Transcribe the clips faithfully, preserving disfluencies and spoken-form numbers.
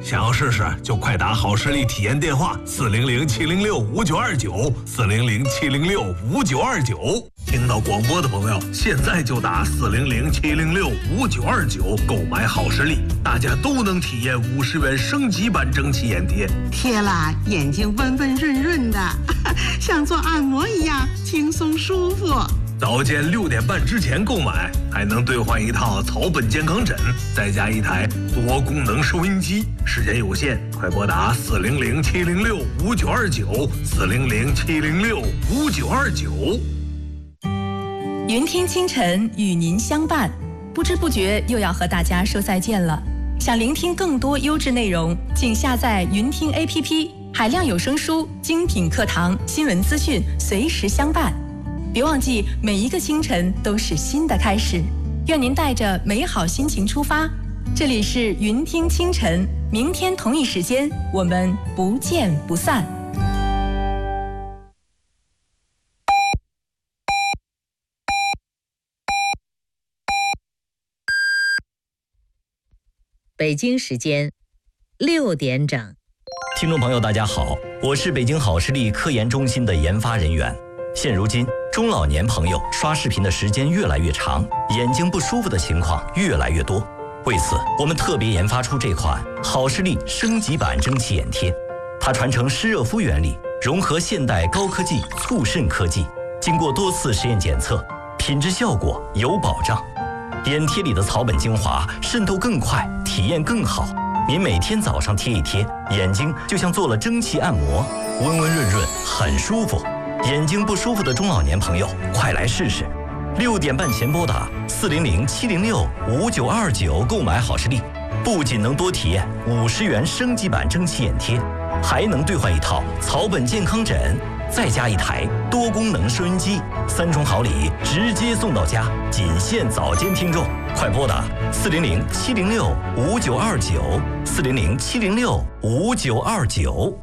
想要试试就快打好视力体验电话四零零七零六五九二九四零零七零六五九二九。听到广播的朋友，现在就打四零零七零六五九二九购买好视力，大家都能体验五十元升级版蒸汽眼贴， 贴了眼睛温温润润的，像做按摩一样轻松舒服。 早间六点半之前购买，还能兑换一套草本健康枕，再加一台多功能收音机。时间有限，快拨打四零零七零六五九二九四零零七零六五九二九。 云听清晨与您相伴，不知不觉又要和大家说再见了。想聆听更多优质内容，请下载云听 A P P， 海量有声书、精品课堂、新闻资讯随时相伴。别忘记，每一个清晨都是新的开始。愿您带着美好心情出发。这里是云听清晨，明天同一时间我们不见不散。 北京时间六点整。 听众朋友大家好，我是北京好视力科研中心的研发人员。现如今中老年朋友刷视频的时间越来越长，眼睛不舒服的情况越来越多。为此，我们特别研发出这款好视力升级版蒸汽眼贴，它传承湿热敷原理，融合现代高科技促渗科技，经过多次实验检测，品质效果有保障。眼贴里的草本精华渗透更快，体验更好。您每天早上贴一贴，眼睛就像做了蒸汽按摩，温温润润，很舒服。眼睛不舒服的中老年朋友，快来试试！六点半前拨打四零零七零六五九二九购买好视力，不仅能多体验五十元升级版蒸汽眼贴，还能兑换一套草本健康枕，再加一台多功能收音机，三重好礼直接送到家，仅限早间听众，快拨打四零零七零六五九二九四零零七零六五九二九。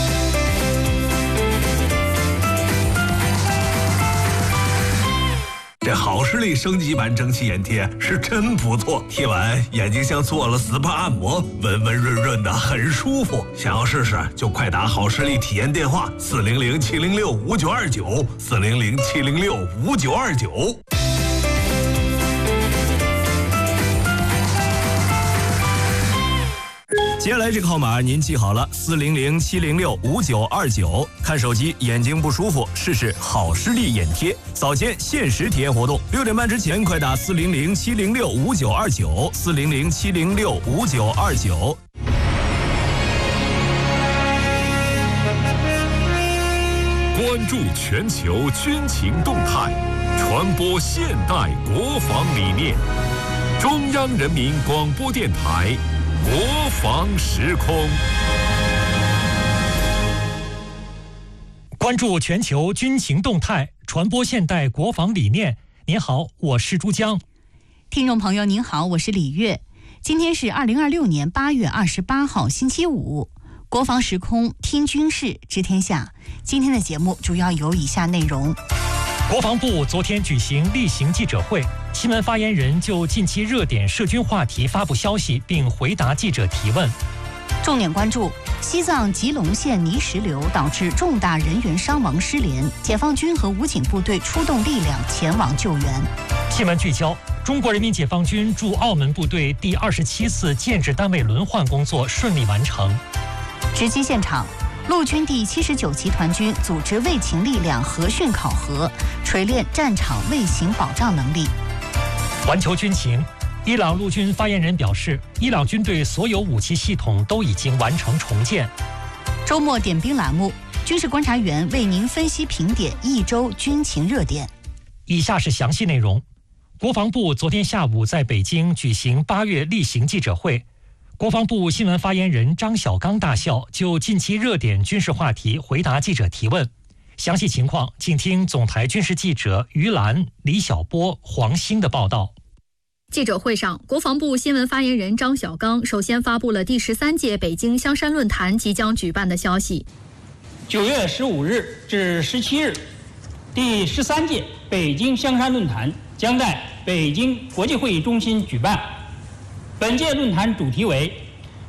这好视力升级版蒸汽眼贴是真不错，贴完眼睛像做了 S P A 按摩，温温润润的，很舒服。想要试试就快打好视力体验电话四零零七零六五九二九四零零七零六五九二九。 接下来这个号码您记好了，四零零七零六五九二九。看手机眼睛不舒服，试试好视力眼贴，早间限时体验活动，六点半之前快打四零零七零六五九二九四零零七零六五九二九。 关注全球军情动态，传播现代国防理念。中央人民广播电台。国防时空， 关注全球军情动态，传播现代国防理念。您好，我是珠江。 听众朋友您好，我是李月。今天是二零二六年八月二十八号星期五，国防时空听军事知天下。今天的节目主要有以下内容。 国防部昨天举行例行记者会，新闻发言人就近期热点涉军话题发布消息，并回答记者提问。 重点关注西藏吉隆县泥石流导致重大人员伤亡失联，解放军和武警部队出动力量前往救援。 新闻聚焦：中国人民解放军驻澳门部队第二十七次建制单位轮换工作顺利完成。 直击现场。陆军第七十九集团军组织卫勤力量核训考核，锤炼战场卫行保障能力。 环球军情，伊朗陆军发言人表示，伊朗军队所有武器系统都已经完成重建。 周末点兵栏目，军事观察员为您分析评点一周军情热点。 以下是详细内容。国防部昨天下午在北京举行八月例行记者会。国防部新闻发言人张晓刚大校就近期热点军事话题回答记者提问，详细情况请听总台军事记者于兰、李晓波、黄兴的报道。 记者会上，国防部新闻发言人张晓刚首先发布了第十三届北京香山论坛即将举办的消息。 九月十五日至十七日，第十三届北京香山论坛将在北京国际会议中心举办。本届论坛主题为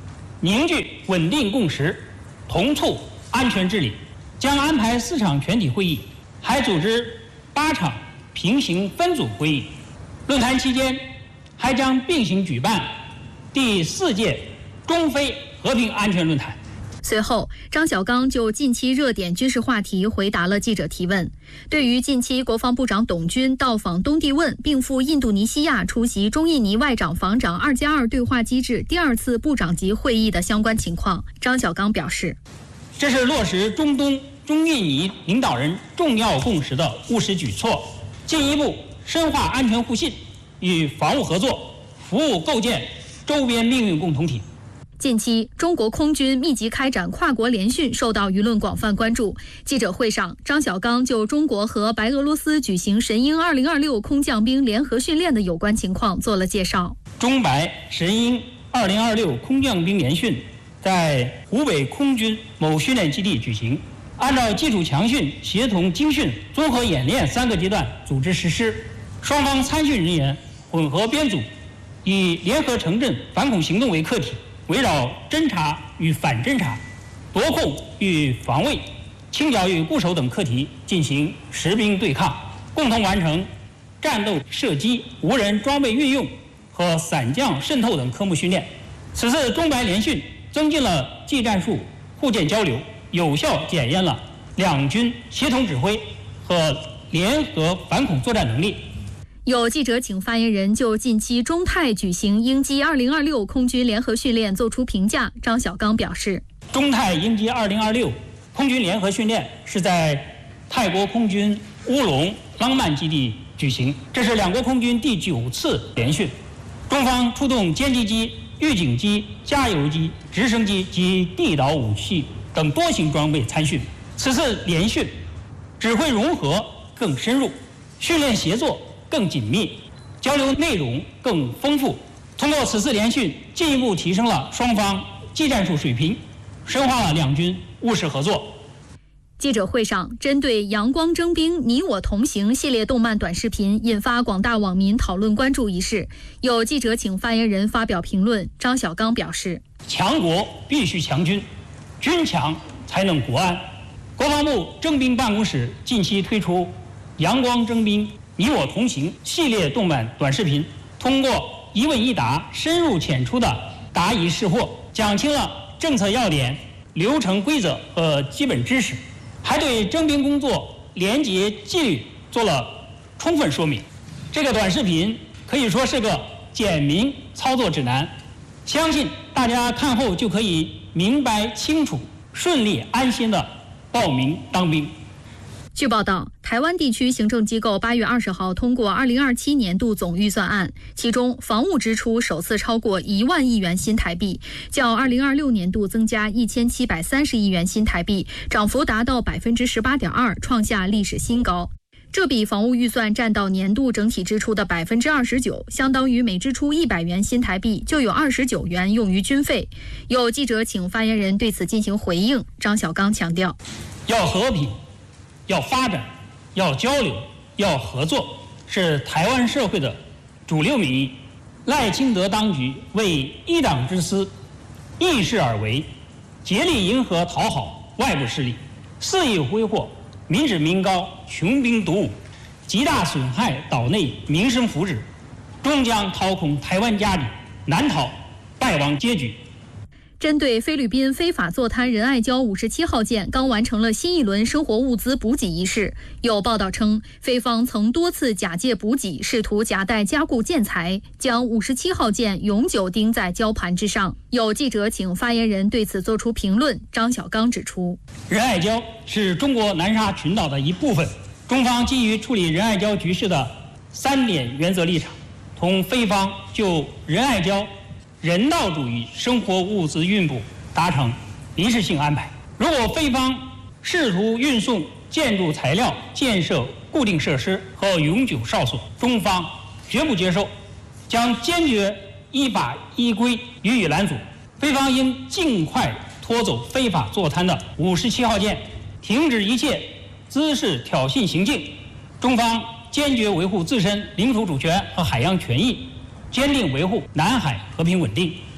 凝聚稳定共识，同促安全治理，将安排四场全体会议，还组织八场平行分组会议。论坛期间，还将并行举办第四届中非和平安全论坛。 随后，张小刚就近期热点军事话题回答了记者提问。对于近期国防部长董军到访东帝汶，并赴印度尼西亚出席中印尼外长防长二加二对话机制第二次部长级会议的相关情况，张小刚表示， 这是落实中东中印尼领导人重要共识的务实举措，进一步深化安全互信与防务合作，服务构建周边命运共同体。 近期，中国空军密集开展跨国联训受到舆论广泛关注。记者会上，张小刚就中国和白俄罗斯举行神鹰二零二六空降兵联合训练的有关情况做了介绍。 中白神鹰二零二六空降兵联训在湖北空军某训练基地举行，按照基础强训、协同精训、综合演练三个阶段组织实施。双方参训人员混合编组，以联合城镇反恐行动为课题，围绕侦察与反侦察、夺控与防卫、清剿与固守等课题进行实兵对抗，共同完成战斗射击、无人装备运用和伞降渗透等科目训练。此次中白联训增进了技战术互鉴交流，有效检验了两军协同指挥和联合反恐作战能力。 有记者请发言人就近期中泰举行鹰击二零二六空军联合训练作出评价。张小刚表示， 中泰鹰击二零二六空军联合训练是在泰国空军乌龙浪曼基地举行，这是两国空军第九次联训。中方出动歼击机、预警机、加油机、直升机及地导武器等多型装备参训。此次联训，指挥融合更深入，训练协作更紧密，交流内容更丰富。通过此次联训，进一步提升了双方技战术水平，深化了两军务实合作。 记者会上，针对《阳光征兵你我同行》系列动漫短视频引发广大网民讨论关注一事，有记者请发言人发表评论。张小刚表示， 强国必须强军，军强才能国安。国防部征兵办公室近期推出《阳光征兵你我同行》系列动漫短视频，通过一问一答、深入浅出的答疑释惑，讲清了政策要点、流程规则和基本知识，还对征兵工作廉洁纪律做了充分说明。这个短视频可以说是个简明操作指南，相信大家看后就可以明白清楚、顺利安心的报名当兵。 据报道，台湾地区行政机构八月二十号通过二零二七年度总预算案，其中防务支出首次超过一万亿元新台币，较二零二六年度增加一千七百三十亿元新台币，涨幅达到百分之十八点二，创下历史新高。这笔防务预算占到年度整体支出的百分之二十九，相当于每支出一百元新台币就有二十九元用于军费。有记者请发言人对此进行回应，张小刚强调， 要和平，要发展，要交流，要合作，是台湾社会的主流民意。赖清德当局为一党之私，逆势而为，竭力迎合讨好外部势力，肆意挥霍民脂民膏、穷兵黩武，极大损害岛内民生福祉，终将掏空台湾家底，难逃败亡结局。 针对菲律宾非法坐滩仁爱礁五十七号舰刚完成了新一轮生活物资补给一事，有报道称，菲方曾多次假借补给，试图夹带加固建材，将五十七号舰永久钉在礁盘之上。有记者请发言人对此作出评论。张小刚指出， 仁爱礁是中国南沙群岛的一部分，中方基于处理仁爱礁局势的三点原则立场，同菲方就仁爱礁人道主义生活物资运补达成临时性安排。如果菲方试图运送建筑材料、建设固定设施和永久哨所，中方绝不接受，将坚决依法依规予以拦阻。菲方应尽快拖走非法坐滩的五十七号舰，停止一切滋事挑衅行径。中方坚决维护自身领土主权和海洋权益，坚定维护南海和平稳定。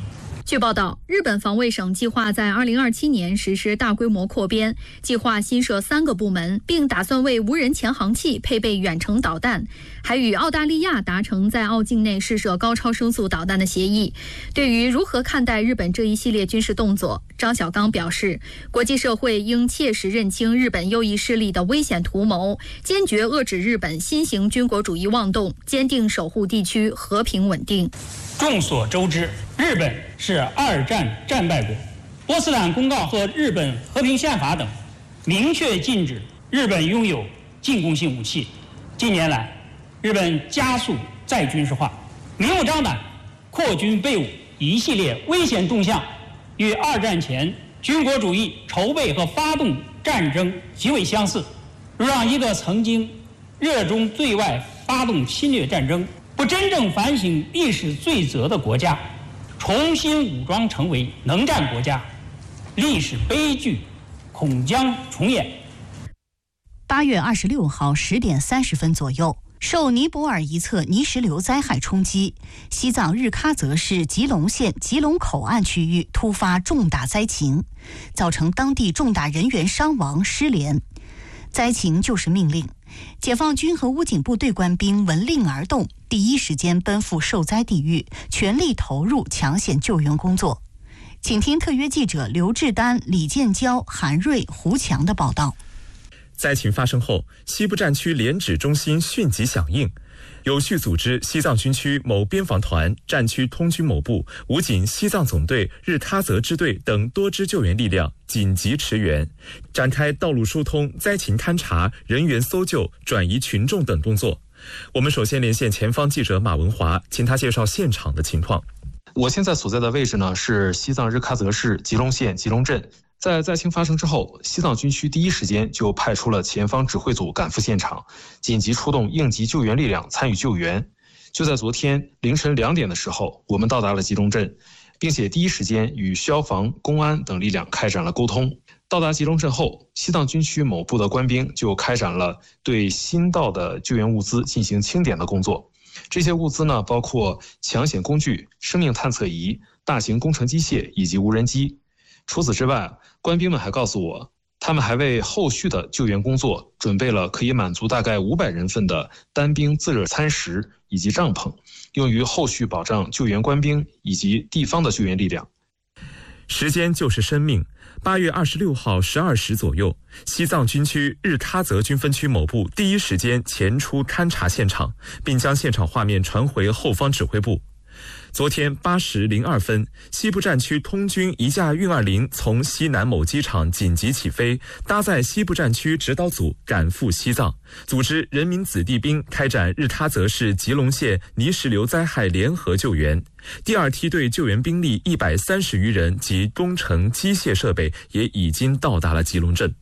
据报道，日本防卫省计划在二零二七年实施大规模扩编，计划新设三个部门，并打算为无人潜航器配备远程导弹，还与澳大利亚达成在澳境内试射高超声速导弹的协议。对于如何看待日本这一系列军事动作，张晓刚表示，国际社会应切实认清日本右翼势力的危险图谋，坚决遏制日本新型军国主义妄动，坚定守护地区和平稳定。 众所周知，日本是二战战败国，波茨坦公告和日本和平宪法等明确禁止日本拥有进攻性武器。近年来，日本加速再军事化，明目张胆扩军备武，一系列危险动向与二战前军国主义筹备和发动战争极为相似，让一个曾经热衷对外发动侵略战争、不真正反省历史罪责的国家重新武装成为能战国家，历史悲剧恐将重演。 八月二十六号十点三十分左右，受尼泊尔一侧泥石流灾害冲击，西藏日喀则市吉隆县吉隆口岸区域突发重大灾情，造成当地重大人员伤亡失联。灾情就是命令，解放军和武警部队官兵闻令而动，第一时间奔赴受灾地域，全力投入抢险救援工作。请听特约记者刘志丹、李建交、韩瑞、胡强的报道。 灾情发生后，西部战区联指中心迅即响应，有序组织西藏军区某边防团、战区通军某部、武警西藏总队、日喀则支队等多支救援力量紧急驰援，展开道路疏通、灾情勘察、人员搜救、转移群众等动作。我们首先连线前方记者马文华，请他介绍现场的情况。 我现在所在的位置呢，是西藏日喀则市吉隆县吉隆镇。在灾情发生之后，西藏军区第一时间就派出了前方指挥组赶赴现场，紧急出动应急救援力量参与救援。就在昨天凌晨两点的时候，我们到达了吉隆镇，并且第一时间与消防、公安等力量开展了沟通。到达吉隆镇后，西藏军区某部的官兵就开展了对新到的救援物资进行清点的工作。这些物资呢，包括抢险工具、生命探测仪、大型工程机械以及无人机。除此之外，官兵们还告诉我，他们还为后续的救援工作准备了可以满足大概五百人份的单兵自热餐食以及帐篷，用于后续保障救援官兵以及地方的救援力量。 时间就是生命。八月二十六号十二时左右，西藏军区日喀则军分区某部第一时间前出勘察现场，并将现场画面传回后方指挥部。昨天八时零二分，西部战区通军一架运二零从西南某机场紧急起飞，搭载西部战区指导组赶赴西藏，组织人民子弟兵开展日喀则市吉隆县泥石流灾害联合救援。第二梯队救援兵力一百三十余人及工程机械设备也已经到达了吉隆镇。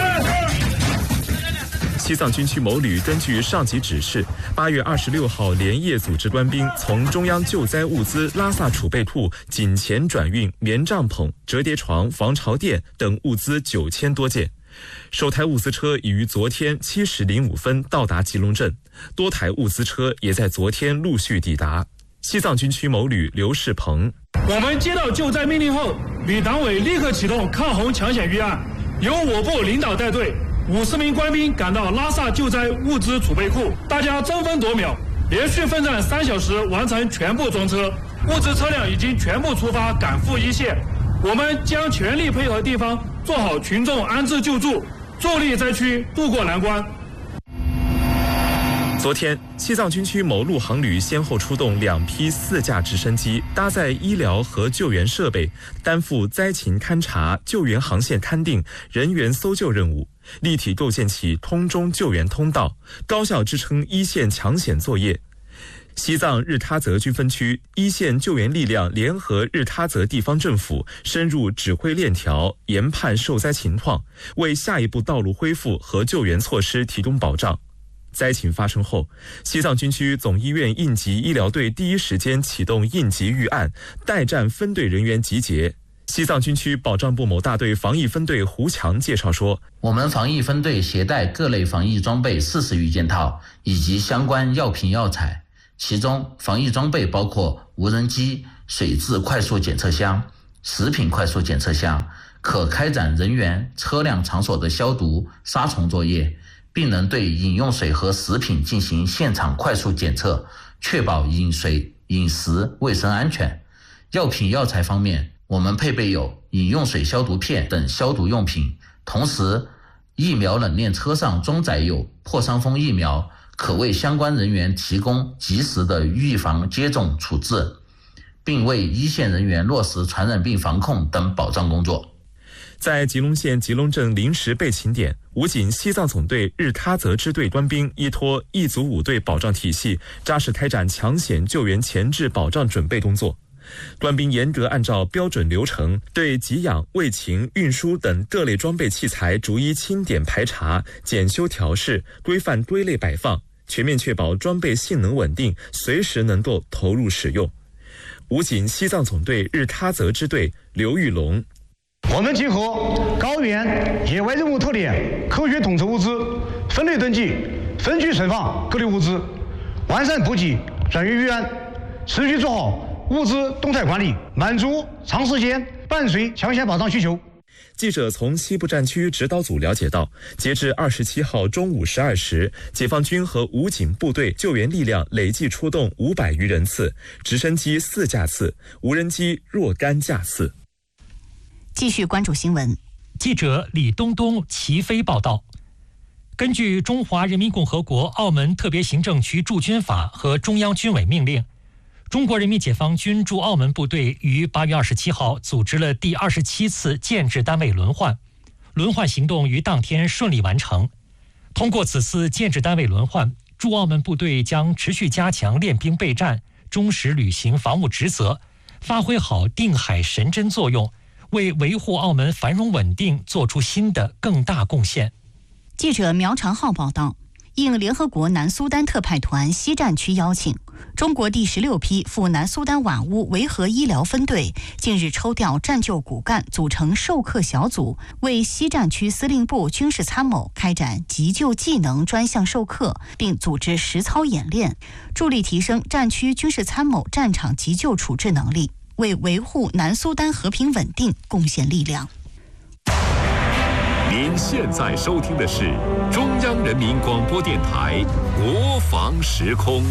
西藏军区某旅根据上级指示，八月二十六号连夜组织官兵从中央救灾物资拉萨储备库紧前转运棉帐篷、折叠床、防潮垫等物资九千多件。首台物资车已于昨天七时零五分到达吉隆镇，多台物资车也在昨天陆续抵达。西藏军区某旅刘世鹏： 我们接到救灾命令后，旅党委立刻启动抗洪抢险预案，由我部领导带队。五十名官兵赶到拉萨救灾物资储备库，大家争分夺秒，连续奋战三小时，完成全部装车，物资车辆已经全部出发，赶赴一线。我们将全力配合地方，做好群众安置救助，助力灾区渡过难关。 昨天，西藏军区某陆航旅先后出动两批四架直升机，搭载医疗和救援设备，担负灾情勘察、救援航线勘定、人员搜救任务，立体构建起通中救援通道，高效支撑一线抢险作业。西藏日喀则军分区一线救援力量联合日喀则地方政府，深入指挥链条，研判受灾情况，为下一步道路恢复和救援措施提供保障。灾情发生后，西藏军区总医院应急医疗队第一时间启动应急预案，待战分队人员集结。西藏军区保障部某大队防疫分队胡强介绍说， 我们防疫分队携带各类防疫装备四十余件套，以及相关药品药材，其中防疫装备包括无人机、 水质快速检测箱、食品快速检测箱，可开展人员、车辆场所的消毒、杀虫作业，并能对饮用水和食品进行现场快速检测，确保饮水、饮食卫生安全。药品药材方面，我们配备有饮用水消毒片等消毒用品，同时疫苗冷链车上装载有破伤风疫苗，可为相关人员提供及时的预防接种处置，并为一线人员落实传染病防控等保障工作。 在吉隆县吉隆镇临时备勤点，武警西藏总队日喀则支队官兵依托一组五队保障体系，扎实开展抢险救援前置保障准备工作。官兵严格按照标准流程，对给养、卫勤、运输等各类装备器材逐一清点排查、检修调试，规范归类摆放，全面确保装备性能稳定，随时能够投入使用。武警西藏总队日喀则支队刘玉龙。 我们结合高原野外任务特点，科学统筹物资，分类登记，分区存放各类物资，完善补给、转运预案，持续做好物资动态管理，满足长时间伴随抢险保障需求。 记者从西部战区指导组了解到，截至二十七号中午十二时，解放军和武警部队救援力量累计出动五百余人次，直升机四架次，无人机若干架次。 继续关注新闻。 记者李东东齐飞报道。根据《中华人民共和国澳门特别行政区驻军法》和中央军委命令，中国人民解放军驻澳门部队于八月二十七号组织了第二十七次建制单位轮换，轮换行动于当天顺利完成。通过此次建制单位轮换，驻澳门部队将持续加强练兵备战，忠实履行防务职责，发挥好定海神针作用，为维护澳门繁荣稳定做出新的更大贡献。 记者苗长浩报道，应联合国南苏丹特派团西战区邀请，中国第十六批赴南苏丹瓦乌维和医疗分队近日抽调战救骨干，组成授课小组，为西战区司令部军事参谋开展急救技能专项授课，并组织实操演练，助力提升战区军事参谋战场急救处置能力，为维护南苏丹和平稳定贡献力量。 您现在收听的是中央人民广播电台国防时空。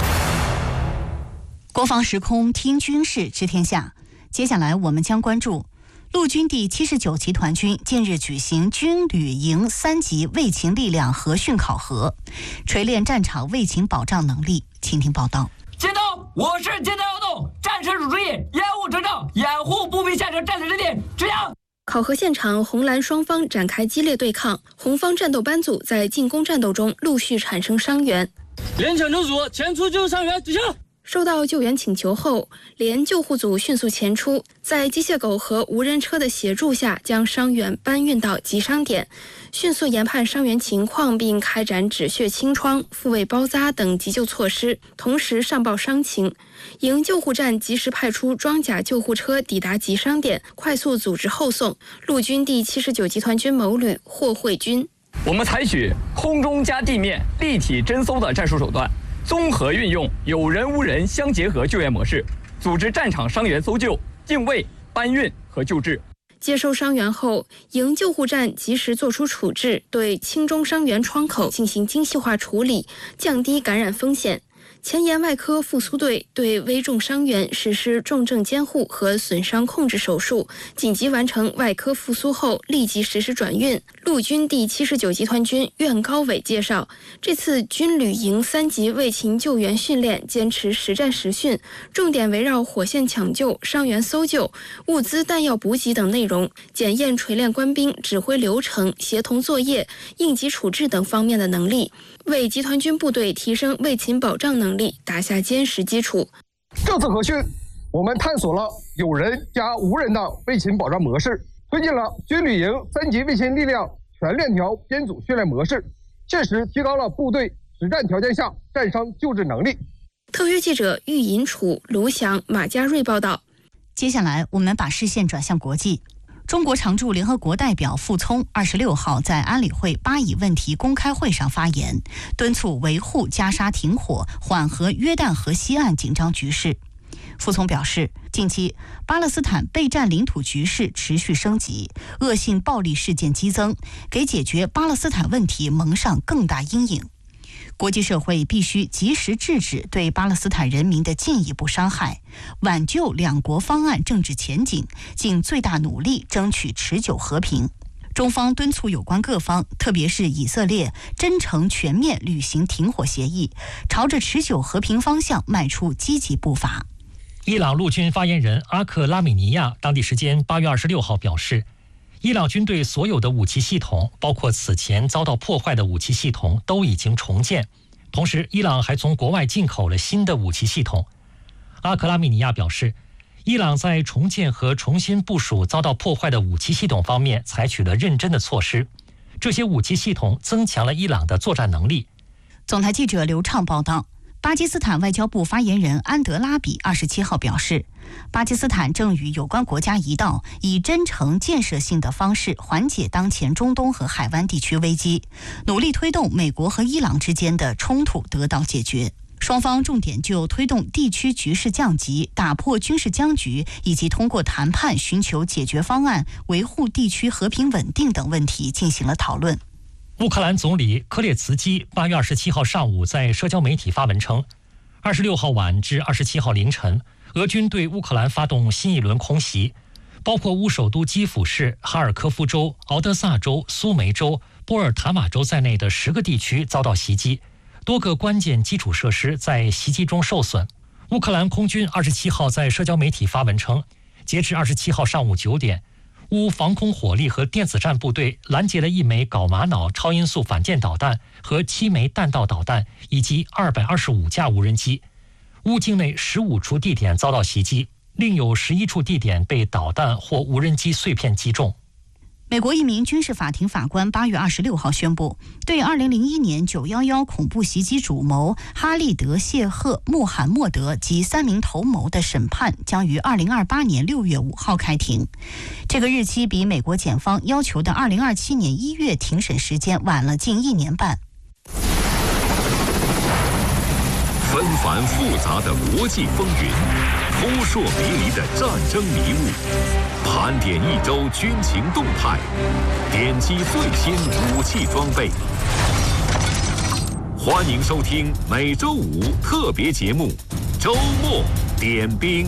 国防时空听军事知天下，接下来我们将关注陆军第七十九集团军近日举行军旅营三级卫勤力量核训考核，锤炼战场卫勤保障能力。请听报道。 接到，我是接到要动，战时主义，掩护征兆，掩护步兵下车战略支点，指扬。 考核现场，红蓝双方展开激烈对抗，红方战斗班组在进攻战斗中陆续产生伤员。 连抢救组前出救伤员，指向。 收到救援请求后，连救护组迅速前出，在机械狗和无人车的协助下，将伤员搬运到急伤点，迅速研判伤员情况，并开展止血清创、复位包扎等急救措施，同时上报伤情。营救护站及时派出装甲救护车抵达急伤点，快速组织后送。陆军第七十九集团军某旅获惠军。 我们采取空中加地面立体侦搜的战术手段，综合运用有人无人相结合救援模式，组织战场伤员搜救、定位、搬运和救治。 接收伤员后，营救护站及时作出处置，对轻中伤员窗口进行精细化处理，降低感染风险。前沿外科复苏队对危重伤员实施重症监护和损伤控制手术，紧急完成外科复苏后立即实施转运。陆军第七十九集团军苑高伟介绍，这次军旅营三级卫勤救援训练坚持实战实训，重点围绕火线抢救、伤员搜救、物资弹药补给等内容，检验锤炼官兵指挥流程、协同作业、应急处置等方面的能力，为集团军部队提升卫勤保障能力打下坚实基础。 这次核训，我们探索了有人加无人的卫勤保障模式，推进了军旅营三级卫勤力量全链条编组训练模式，切实提高了部队实战条件下战伤救治能力。 特约记者喻银楚、卢翔、马家瑞报道。 接下来，我们把视线转向国际。中国常驻联合国代表傅聪二十六号在安理会巴以问题公开会上发言，敦促维护加沙停火，缓和约旦河西岸紧张局势。 傅聪表示，近期巴勒斯坦备战领土局势持续升级，恶性暴力事件激增，给解决巴勒斯坦问题蒙上更大阴影。国际社会必须及时制止对巴勒斯坦人民的进一步伤害，挽救两国方案政治前景，尽最大努力争取持久和平。中方敦促有关各方，特别是以色列，真诚全面履行停火协议，朝着持久和平方向迈出积极步伐。 伊朗陆军发言人阿克拉米尼亚当地时间八月二十六号表示，伊朗军队所有的武器系统，包括此前遭到破坏的武器系统，都已经重建。同时，伊朗还从国外进口了新的武器系统。阿克拉米尼亚表示，伊朗在重建和重新部署遭到破坏的武器系统方面采取了认真的措施，这些武器系统增强了伊朗的作战能力。 总台记者刘畅报道。巴基斯坦外交部发言人安德拉比二十七号表示，巴基斯坦正与有关国家一道，以真诚建设性的方式缓解当前中东和海湾地区危机，努力推动美国和伊朗之间的冲突得到解决。双方重点就推动地区局势降级、打破军事僵局，以及通过谈判寻求解决方案、维护地区和平稳定等问题进行了讨论。 乌克兰总理科列茨基八月二十七号上午在社交媒体发文称，二十六号晚至二十七号凌晨，俄军对乌克兰发动新一轮空袭，包括乌首都基辅市、哈尔科夫州、敖德萨州、苏梅州、波尔塔马州在内的十个地区遭到袭击，多个关键基础设施在袭击中受损。乌克兰空军二十七号在社交媒体发文称，截至二十七号上午九点，乌防空火力和电子战部队拦截了一枚镐玛瑙超音速反舰导弹和七枚弹道导弹，以及二百二十五架无人机。乌境内十五处地点遭到袭击，另有十一处地点被导弹或无人机碎片击中。 美国一名军事法庭法官八月二十六号宣布，对二零零一年九一一恐怖袭击主谋哈利德·谢赫·穆罕默德及三名头谋的审判将于二零二八年六月五号开庭。这个日期比美国检方要求的二零二七年一月庭审时间晚了近一年半。 纷繁复杂的国际风云，扑朔迷离的战争迷雾，盘点一周军情动态，点击最新武器装备。欢迎收听每周五特别节目《周末点兵》。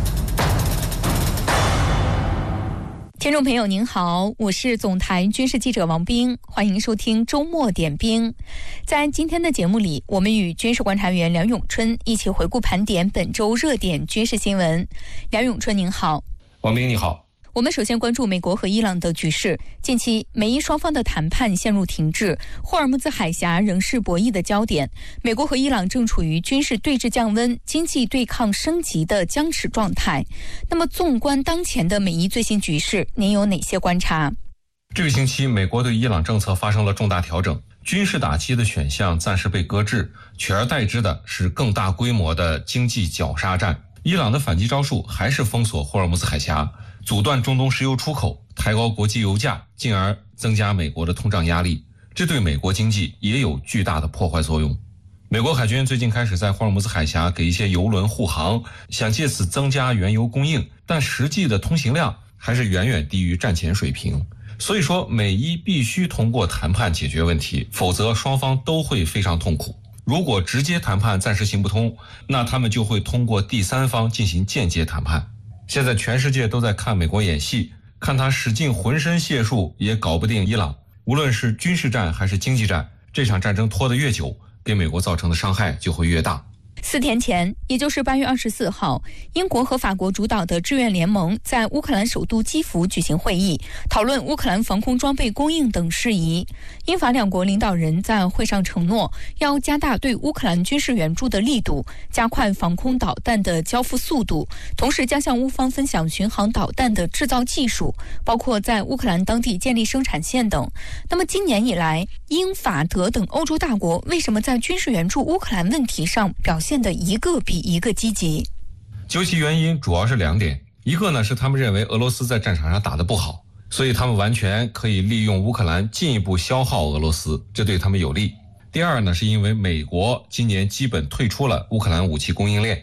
听众朋友您好，我是总台军事记者王冰，欢迎收听周末点兵。在今天的节目里，我们与军事观察员梁永春一起回顾盘点本周热点军事新闻。梁永春您好。 王冰你好。 我们首先关注美国和伊朗的局势。近期美伊双方的谈判陷入停滞，霍尔木兹海峡仍是博弈的焦点。美国和伊朗正处于军事对峙降温、经济对抗升级的僵持状态。那么纵观当前的美伊最新局势，您有哪些观察？ 这个星期美国对伊朗政策发生了重大调整，军事打击的选项暂时被搁置，取而代之的是更大规模的经济绞杀战。伊朗的反击招数还是封锁霍尔木兹海峡，阻断中东石油出口，抬高国际油价，进而增加美国的通胀压力，这对美国经济也有巨大的破坏作用。美国海军最近开始在霍尔木兹海峡给一些油轮护航，想借此增加原油供应，但实际的通行量还是远远低于战前水平。所以说美伊必须通过谈判解决问题，否则双方都会非常痛苦。如果直接谈判暂时行不通，那他们就会通过第三方进行间接谈判。现在全世界都在看美国演戏，看他使尽浑身解数也搞不定伊朗。无论是军事战还是经济战，这场战争拖得越久，给美国造成的伤害就会越大。 四天前，也就是八月二十四号，英国和法国主导的志愿联盟在乌克兰首都基辅举行会议，讨论乌克兰防空装备供应等事宜。英法两国领导人在会上承诺，要加大对乌克兰军事援助的力度，加快防空导弹的交付速度，同时将向乌方分享巡航导弹的制造技术，包括在乌克兰当地建立生产线等。那么今年以来，英法德等欧洲大国为什么在军事援助乌克兰问题上表现现的一个比一个积极？ 究其原因主要是两点，一个呢是他们认为俄罗斯在战场上打得不好，所以他们完全可以利用乌克兰进一步消耗俄罗斯，这对他们有利。第二呢是因为美国今年基本退出了乌克兰武器供应链，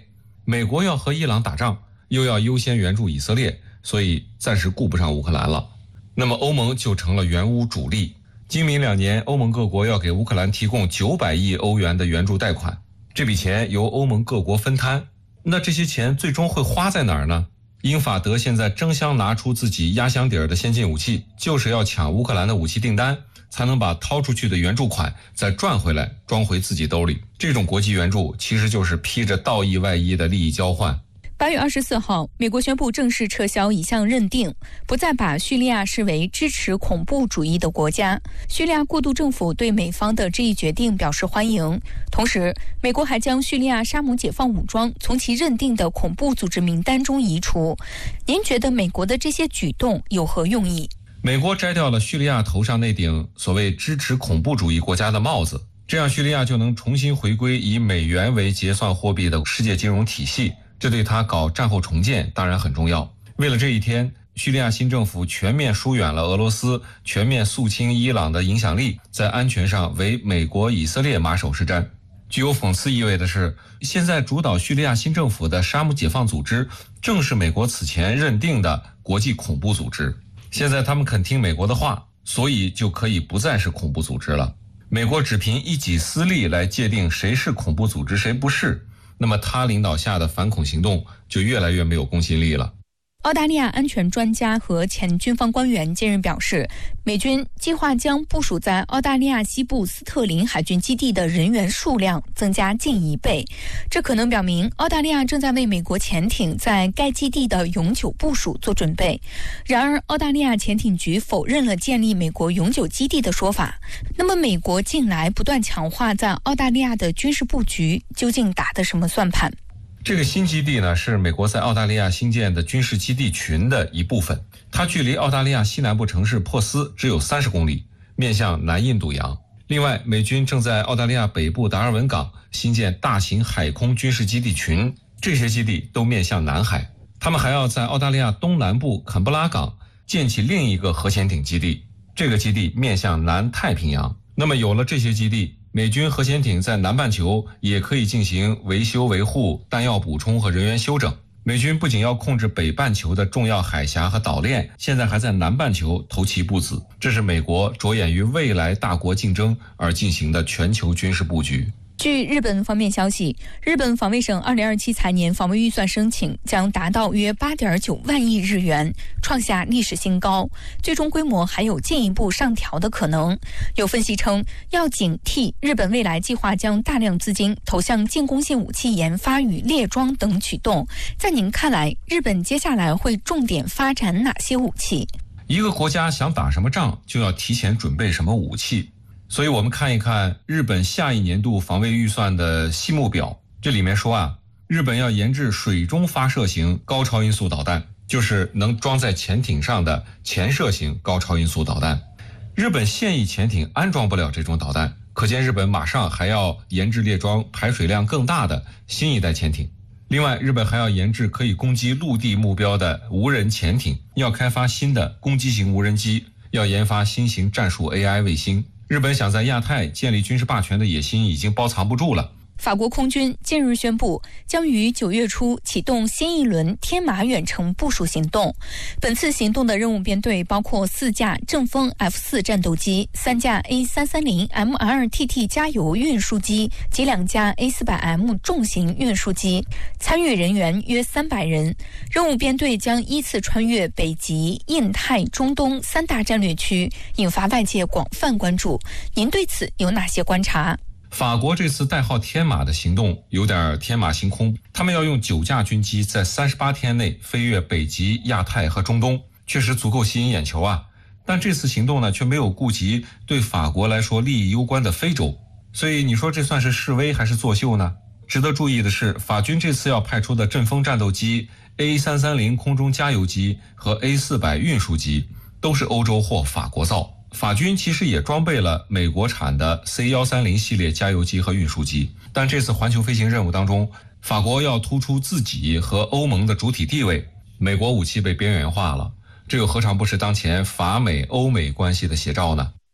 美国要和伊朗打仗，又要优先援助以色列，所以暂时顾不上乌克兰了。那么欧盟就成了援乌主力。今明两年，欧盟各国要给乌克兰提供九百亿欧元的援助贷款，这笔钱由欧盟各国分摊。那这些钱最终会花在哪儿呢？英法德现在争相拿出自己压箱底儿的先进武器，就是要抢乌克兰的武器订单，才能把掏出去的援助款再赚回来，装回自己兜里。这种国际援助其实就是披着道义外衣的利益交换。 八月二十四号，美国宣布正式撤销一项认定，不再把叙利亚视为支持恐怖主义的国家。叙利亚过渡政府对美方的这一决定表示欢迎。同时，美国还将叙利亚沙姆解放武装从其认定的恐怖组织名单中移除。您觉得美国的这些举动有何用意？ 美国摘掉了叙利亚头上那顶所谓支持恐怖主义国家的帽子，这样叙利亚就能重新回归以美元为结算货币的世界金融体系。这对他搞战后重建当然很重要。为了这一天，叙利亚新政府全面疏远了俄罗斯，全面肃清伊朗的影响力，在安全上为美国、以色列马首是瞻。具有讽刺意味的是，现在主导叙利亚新政府的沙姆解放组织，正是美国此前认定的国际恐怖组织。现在他们肯听美国的话，所以就可以不再是恐怖组织了。美国只凭一己私利来界定谁是恐怖组织，谁不是，那么他领导下的反恐行动就越来越没有公信力了。 澳大利亚安全专家和前军方官员近日表示，美军计划将部署在澳大利亚西部斯特林海军基地的人员数量增加近一倍。这可能表明澳大利亚正在为美国潜艇在该基地的永久部署做准备。然而，澳大利亚潜艇局否认了建立美国永久基地的说法。那么，美国近来不断强化在澳大利亚的军事布局，究竟打的什么算盘？ 这个新基地呢，是美国在澳大利亚新建的军事基地群的一部分。它距离澳大利亚西南部城市珀斯只有三十公里，面向南印度洋。另外，美军正在澳大利亚北部达尔文港新建大型海空军事基地群，这些基地都面向南海。他们还要在澳大利亚东南部坎布拉港建起另一个核潜艇基地，这个基地面向南太平洋。那么有了这些基地，美军核潜艇在南半球也可以进行维修维护、弹药补充和人员休整。美军不仅要控制北半球的重要海峡和岛链，现在还在南半球投棋布子，这是美国着眼于未来大国竞争而进行的全球军事布局。 据日本方面消息，日本防卫省二零二七财年防卫预算申请将达到约 八点九万亿日元，创下历史新高，最终规模还有进一步上调的可能。有分析称，要警惕日本未来计划将大量资金投向进攻性武器研发与列装等举动。在您看来，日本接下来会重点发展哪些武器？ 一个国家想打什么仗，就要提前准备什么武器。所以我们看一看日本下一年度防卫预算的细目表，这里面说啊，日本要研制水中发射型高超音速导弹，就是能装在潜艇上的潜射型高超音速导弹。日本现役潜艇安装不了这种导弹，可见日本马上还要研制列装排水量更大的新一代潜艇。另外，日本还要研制可以攻击陆地目标的无人潜艇，要开发新的攻击型无人机，要研发新型战术 A I 卫星。日本想在亚太建立军事霸权的野心已经包藏不住了。 法国空军近日宣布，将于九月初启动新一轮天马远程部署行动。本次行动的任务编队包括四架正风 F 四 战斗机、三架 A 三三零 M 二 T T 加油运输机及两架 A 四百 M 重型运输机，参与人员约三百人。任务编队将依次穿越北极、印太、中东三大战略区，引发外界广泛关注。您对此有哪些观察？ 法国这次代号天马的行动有点天马行空，他们要用九架军机在三十八天内飞越北极、亚太和中东，确实足够吸引眼球啊。但这次行动呢，却没有顾及对法国来说利益攸关的非洲，所以你说这算是示威还是作秀呢？值得注意的是，法军这次要派出的阵风战斗机、A 三三零 空中加油机和 A 四百 运输机都是欧洲或法国造。法军其实也装备了美国产的 C 一三零 系列加油机和运输机，但这次环球飞行任务当中，法国要突出自己和欧盟的主体地位，美国武器被边缘化了，这又何尝不是当前法美欧美关系的写照呢？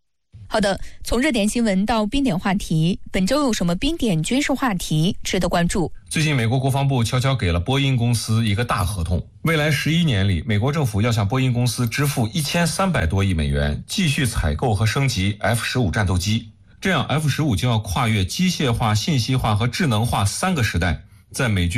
好的，从热点新闻到冰点话题，本周有什么冰点军事话题值得关注？ 最近，美国国防部悄悄给了波音公司一个大合同，未来十一年里，美国政府要向波音公司支付一千三百多亿美元，继续采购和升级 F 十五 战斗机。这样 F 十五 就要跨越机械化、信息化和智能化三个时代，在美军